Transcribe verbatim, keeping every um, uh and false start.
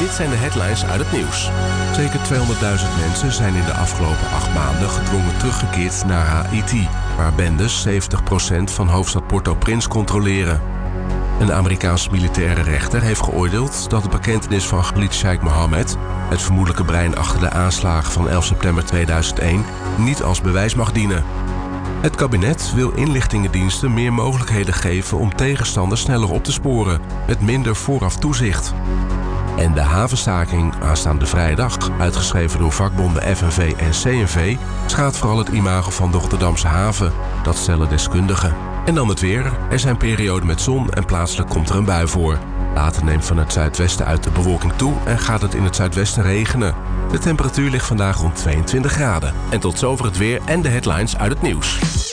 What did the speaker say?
Dit zijn de headlines uit het nieuws. Zeker tweehonderdduizend mensen zijn in de afgelopen acht maanden gedwongen teruggekeerd naar Haïti, waar bendes zeventig procent van hoofdstad Port-au-Prince controleren. Een Amerikaanse militaire rechter heeft geoordeeld dat de bekentenis van Khalid Sheikh Mohammed, het vermoedelijke brein achter de aanslagen van elf september tweeduizend één, niet als bewijs mag dienen. Het kabinet wil inlichtingendiensten meer mogelijkheden geven om tegenstanders sneller op te sporen, met minder vooraf toezicht. En de havenstaking aanstaande vrijdag, uitgeschreven door vakbonden F N V en C N V, schaadt vooral het imago van de Rotterdamse haven. Dat stellen deskundigen. En dan het weer. Er zijn perioden met zon en plaatselijk komt er een bui voor. Later neemt van het zuidwesten uit de bewolking toe en gaat het in het zuidwesten regenen. De temperatuur ligt vandaag rond tweeëntwintig graden. En tot zover het weer en de headlines uit het nieuws.